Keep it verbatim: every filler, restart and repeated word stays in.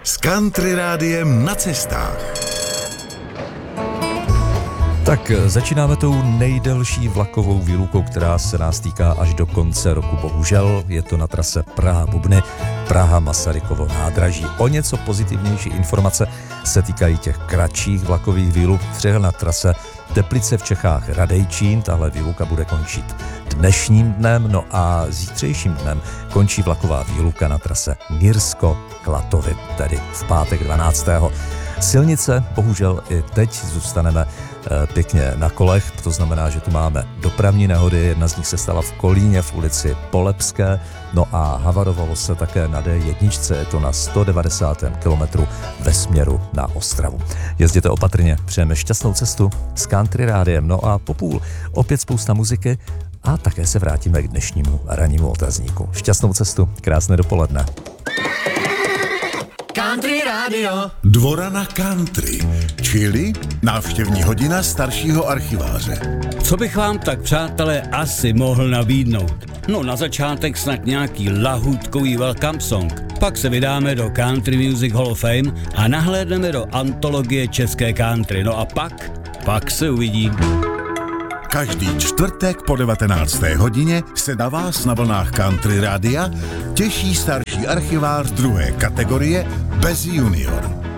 s Country Rádiem na cestách. Tak začínáme tou nejdelší vlakovou výlukou, která se nás týká až do konce roku. Bohužel je to na trase Praha-Bubny, Praha-Masarykovo nádraží. O něco pozitivnější informace se týkají těch kratších vlakových výluk, třeba na trase Teplice v Čechách Radejčín. Tahle výluka bude končit dnešním dnem, no a zítřejším dnem končí vlaková výluka na trase Nirsko-Klatovy, tedy v pátek dvanáctého Silnice, bohužel i teď zůstaneme e, pěkně na kolech, to znamená, že tu máme dopravní nehody, jedna z nich se stala v Kolíně v ulici Polepské, no a havarovalo se také na dé jedna, je to na sto devadesátém kilometru ve směru na Ostravu. Jezděte opatrně, přejeme šťastnou cestu s Country Rádiem, no a po půl opět spousta muziky a také se vrátíme k dnešnímu rannímu otazníku. Šťastnou cestu, krásné dopoledne. Country Radio. Dvora na country, čili návštěvní hodina staršího archiváře. Co bych vám tak, přátelé, asi mohl nabídnout? No na začátek snad nějaký lahůdkový welcome song. Pak se vydáme do Country Music Hall of Fame a nahlédneme do antologie české country. No a pak, pak se uvidí. Každý čtvrtek po devatenácté hodině se na vás na vlnách Country Rádia těší starší archivář druhé kategorie bez junior.